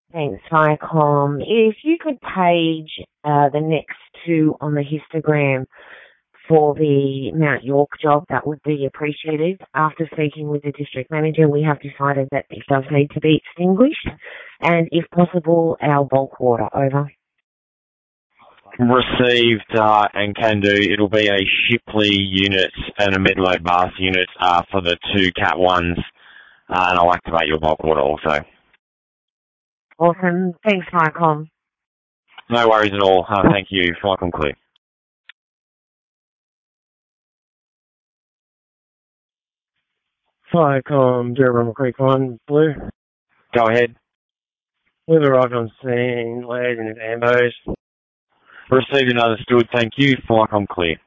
Thanks, Viacom. If you could page the next two on the histogram for the Mount York job, that would be appreciated. After speaking with the district manager, we have decided that it does need to be extinguished, and if possible, our bulk water. Over. Received and can do. It'll be a Shipley unit and a mid-load Bath unit for the two Cat 1s, and I'll activate your bulk water also. Awesome. Thanks, Viacom. No worries at all. Thank you. Viacom clear. Viacom, Durham Creek 1, Blue. Go ahead. We've arrived on scene, laid in Ambos. Received and understood. Thank you. Viacom clear.